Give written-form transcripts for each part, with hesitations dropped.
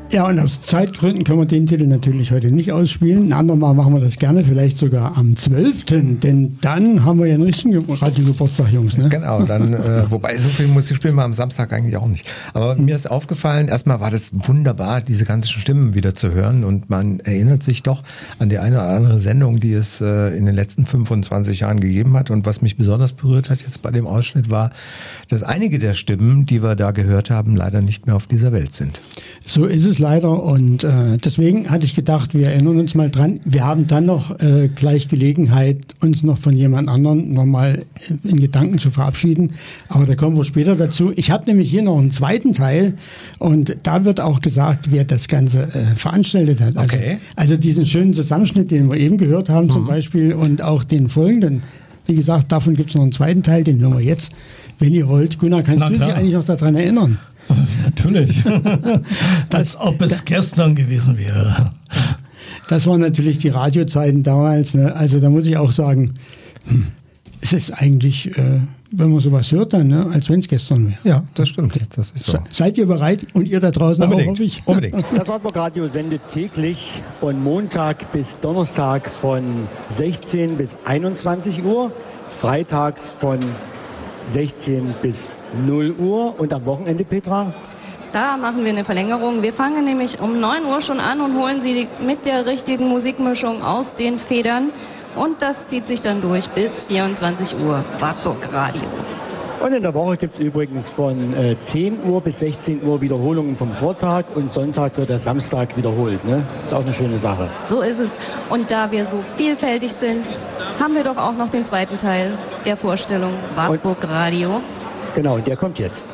Ja, und aus Zeitgründen können wir den Titel natürlich heute nicht ausspielen. Ein andermal machen wir das gerne, vielleicht sogar am 12., denn dann haben wir ja einen richtigen Radiogeburtstag, Jungs. Ne? Genau, dann, wobei so viel Musik spielen wir am Samstag eigentlich auch nicht. Aber mir ist aufgefallen, erstmal war das wunderbar, diese ganzen Stimmen wieder zu hören und man erinnert sich doch an die eine oder andere Sendung, die es in den letzten 25 Jahren gegeben hat. Und was mich besonders berührt hat jetzt bei dem Ausschnitt war, dass einige der Stimmen, die wir da gehört haben, leider nicht mehr auf dieser Welt sind. So ist es leider und deswegen hatte ich gedacht, wir erinnern uns mal dran. Wir haben dann noch gleich Gelegenheit, uns noch von jemand anderem nochmal in Gedanken zu verabschieden. Aber da kommen wir später dazu. Ich habe nämlich hier noch einen zweiten Teil und da wird auch gesagt, wer das Ganze veranstaltet hat. Okay. Also diesen schönen Zusammenschnitt, den wir eben gehört haben zum Beispiel und auch den folgenden. Wie gesagt, davon gibt es noch einen zweiten Teil, den hören wir jetzt, wenn ihr wollt. Gunnar, kannst du dich eigentlich noch daran erinnern? Natürlich. Als ob es gestern gewesen wäre. Das waren natürlich die Radiozeiten damals. Ne? Also da muss ich auch sagen, es ist eigentlich, wenn man sowas hört, dann, ne, als wenn es gestern wäre. Ja, das stimmt. Okay. Das ist so. Seid ihr bereit? Und ihr da draußen Unbedingt. auch, hoffe ich? Unbedingt. Das Wartburg-Radio sendet täglich von Montag bis Donnerstag von 16 bis 21 Uhr, freitags von 16 bis 0 Uhr und am Wochenende, Petra? Da machen wir eine Verlängerung. Wir fangen nämlich um 9 Uhr schon an und holen Sie mit der richtigen Musikmischung aus den Federn. Und das zieht sich dann durch bis 24 Uhr. Wartburg Radio. Und in der Woche gibt es übrigens von 10 Uhr bis 16 Uhr Wiederholungen vom Vortag und Sonntag wird der Samstag wiederholt. Ne? Ist auch eine schöne Sache. So ist es. Und da wir so vielfältig sind, haben wir doch auch noch den zweiten Teil der Vorstellung Wartburg Radio. Genau, und der kommt jetzt.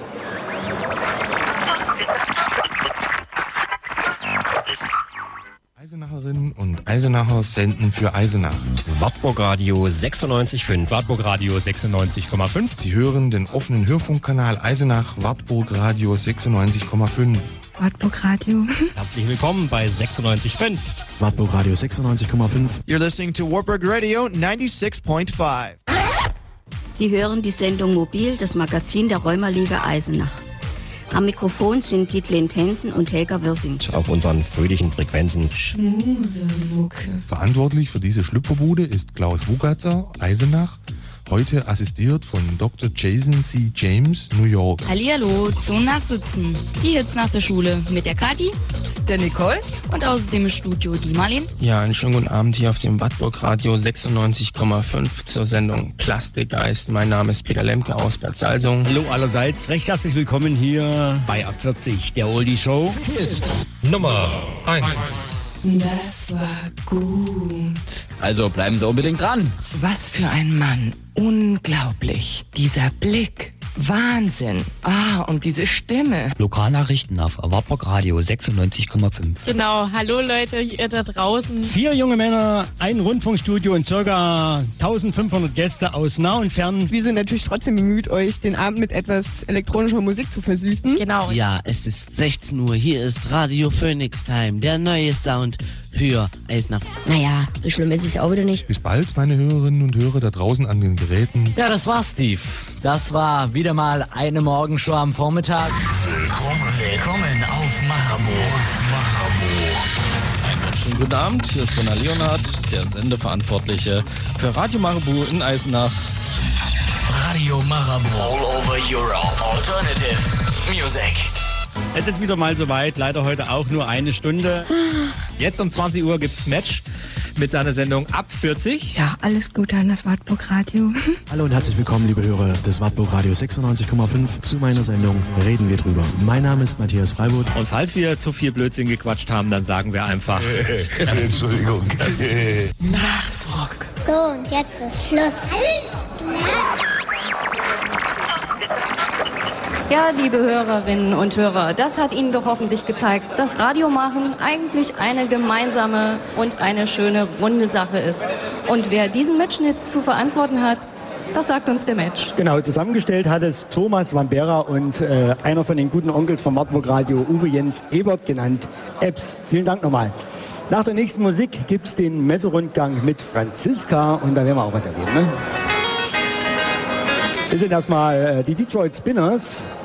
Eisenacherinnen und Eisenacher senden für Eisenach. Wartburg Radio 96,5. Wartburg Radio 96,5. Sie hören den offenen Hörfunkkanal Eisenach Wartburg Radio 96,5. Wartburg Radio. Herzlich willkommen bei 96,5. Wartburg Radio 96,5. You're listening to Wartburg Radio 96.5. Sie hören die Sendung Mobil, das Magazin der Rheuma-Liga Eisenach. Am Mikrofon sind Dietlind Hensen und Helga Wirsing. Auf unseren fröhlichen Frequenzen. Schmusemucke. Verantwortlich für diese Schlüpferbude ist Klaus Wugatzer, Eisenach. Heute assistiert von Dr. Jason C. James, New York. Hallihallo, zum Nachsitzen. Die Hits nach der Schule mit der Kathi, der Nicole und außerdem im Studio die Marlene. Ja, einen schönen guten Abend hier auf dem Wartburg Radio 96,5 zur Sendung Plastikgeist. Mein Name ist Peter Lemke aus Bad Salzung. Hallo allerseits, recht herzlich willkommen hier bei Ab 40, der Oldie Show. Hit Nummer 1. Das war gut. Also bleiben Sie unbedingt dran. Was für ein Mann. Unglaublich. Dieser Blick. Wahnsinn. Und diese Stimme. Lokalnachrichten auf Wartburg Radio 96,5. Genau. Hallo Leute, ihr da draußen. 4 junge Männer, ein Rundfunkstudio und ca. 1500 Gäste aus nah und fern. Wir sind natürlich trotzdem bemüht, euch den Abend mit etwas elektronischer Musik zu versüßen. Genau. Ja, es ist 16 Uhr. Hier ist Radio Phoenix Time, der neue Sound für Eisenach. Naja, so schlimm ist es auch wieder nicht. Bis bald, meine Hörerinnen und Hörer da draußen an den Geräten. Ja, das war Steve. Das war wieder mal eine Morgenshow am Vormittag. Willkommen auf Marburg. Einen schönen guten Abend, hier ist Gunnar Leonhardt, der Sendeverantwortliche für Radio Marburg in Eisenach. Radio Marburg. All over Europe. Alternative Music. Es ist wieder mal soweit, leider heute auch nur eine Stunde. Jetzt um 20 Uhr gibt's Match mit seiner Sendung Ab 40. Ja, alles Gute an das Wartburg Radio. Hallo und herzlich willkommen, liebe Hörer des Wartburg Radio 96,5 zu meiner Sendung Reden wir drüber. Mein Name ist Matthias Freiburg. Und falls wir zu viel Blödsinn gequatscht haben, dann sagen wir einfach... Entschuldigung. Nachdruck. So, und jetzt ist Schluss. Ja, liebe Hörerinnen und Hörer, das hat Ihnen doch hoffentlich gezeigt, dass Radiomachen eigentlich eine gemeinsame und eine schöne runde Sache ist. Und wer diesen Mitschnitt zu verantworten hat, das sagt uns der Match. Genau, zusammengestellt hat es Thomas Wambera und einer von den guten Onkels vom Wartburg Radio, Uwe Jens Ebert, genannt Epps. Vielen Dank nochmal. Nach der nächsten Musik gibt es den Messerundgang mit Franziska und da werden wir auch was erleben. Ne? Wir sind erstmal die Detroit Spinners.